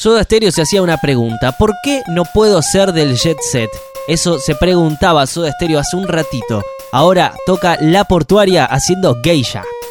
Soda Stereo se hacía una pregunta: ¿por qué no puedo ser del jet set? Eso se preguntaba Soda Stereo hace un ratito. Ahora toca La Portuaria haciendo Geisha.